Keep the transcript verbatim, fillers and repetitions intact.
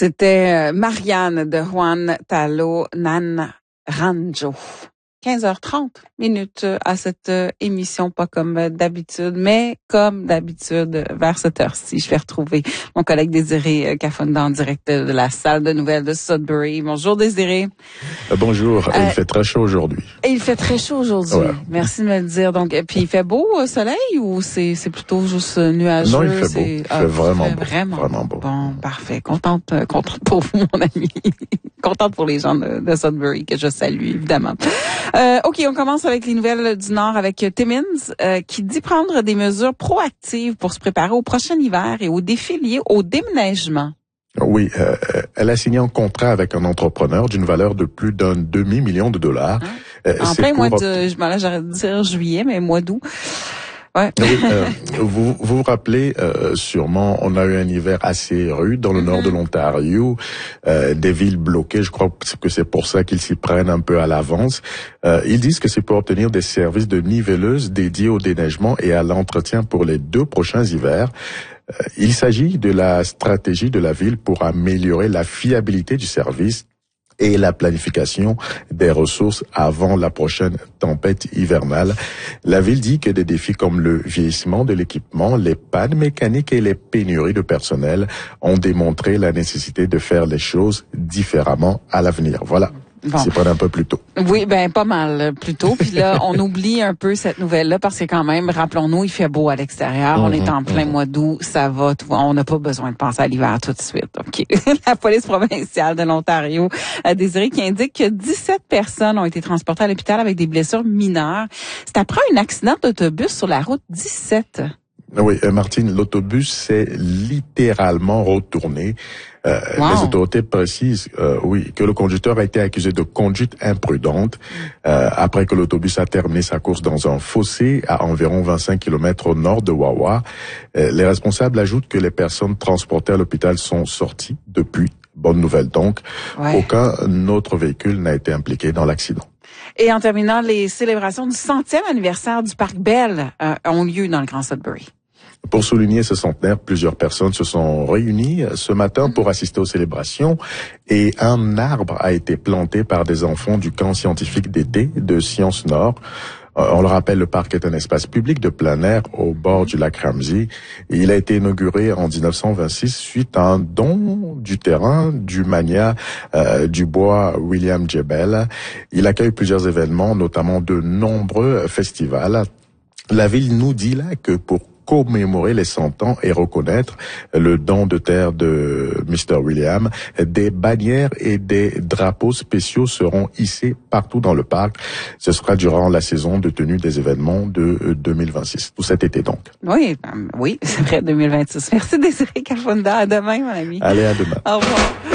C'était Marianne de Juan Talo Naranjo. quinze heures trente minutes à cette émission, pas comme d'habitude, mais comme d'habitude, vers cette heure-ci, je vais retrouver mon collègue Désiré Kafunda en direct de la salle de nouvelles de Sudbury. Bonjour Désiré. Euh, bonjour, euh, il fait très chaud aujourd'hui. Et il fait très chaud aujourd'hui, ouais. Merci de me le dire. Donc, puis il fait beau euh, soleil ou c'est c'est plutôt juste nuageux? Non, il fait beau, il ah, fait vraiment fait beau. Vraiment, vraiment beau. Bon, parfait. Contente, euh, contente pour vous, mon ami. Contente pour les gens de, de Sudbury, que je salue, évidemment. Euh, OK, on commence avec les nouvelles du Nord avec Timmins, euh, qui dit prendre des mesures proactives pour se préparer au prochain hiver et aux défis liés au déménagement. Oui, euh, elle a signé un contrat avec un entrepreneur d'une valeur de plus d'un demi-million de dollars. Hein? Euh, en plein mois de, je m'en j'aurais dû dire juillet, mais mois d'août. Ouais. Oui, euh, vous, vous vous rappelez euh, sûrement, on a eu un hiver assez rude dans le mm-hmm. nord de l'Ontario, euh, des villes bloquées. Je crois que c'est pour ça qu'ils s'y prennent un peu à l'avance. Euh, ils disent que c'est pour obtenir des services de niveleuse dédiés au déneigement et à l'entretien pour les deux prochains hivers. Euh, il s'agit de la stratégie de la ville pour améliorer la fiabilité du service et la planification des ressources avant la prochaine tempête hivernale. La ville dit que des défis comme le vieillissement de l'équipement, les pannes mécaniques et les pénuries de personnel ont démontré la nécessité de faire les choses différemment à l'avenir. Voilà. Bon. C'est pas un peu plus tôt. Oui, ben pas mal plus tôt. Puis là, on oublie un peu cette nouvelle-là parce que quand même, rappelons-nous, il fait beau à l'extérieur. Mm-hmm, on est en plein mm-hmm. mois d'août, ça va. Tout, on n'a pas besoin de penser à l'hiver tout de suite. Ok. La police provinciale de l'Ontario a Désiré qui indique que dix-sept personnes ont été transportées à l'hôpital avec des blessures mineures. C'est après un accident d'autobus sur la route dix-sept. Oui, euh, Martine, l'autobus s'est littéralement retourné. Euh, wow. Les autorités précisent, euh, oui, que le conducteur a été accusé de conduite imprudente euh, après que l'autobus a terminé sa course dans un fossé à environ vingt-cinq kilomètres au nord de Wawa. Euh, les responsables ajoutent que les personnes transportées à l'hôpital sont sorties depuis. Bonne nouvelle donc. Ouais. Aucun autre véhicule n'a été impliqué dans l'accident. Et en terminant, les célébrations du centième anniversaire du Parc Bell euh, ont lieu dans le Grand Sudbury. Pour souligner ce centenaire, plusieurs personnes se sont réunies ce matin pour assister aux célébrations et un arbre a été planté par des enfants du camp scientifique d'été de Sciences Nord. On le rappelle, le parc est un espace public de plein air au bord du lac Ramsey. Et il a été inauguré en dix-neuf cent vingt-six suite à un don du terrain du magnat euh, du bois William J. Bell. Il accueille plusieurs événements, notamment de nombreux festivals. La ville nous dit là que pour commémorer les cent ans et reconnaître le don de terre de mister William, des bannières et des drapeaux spéciaux seront hissés partout dans le parc. Ce sera durant la saison de tenue des événements de deux mille vingt-six, tout cet été donc. Oui, oui, c'est vrai, deux mille vingt-six. Merci Désiré Kafunda. À demain, mon ami. Allez, à demain. Au revoir.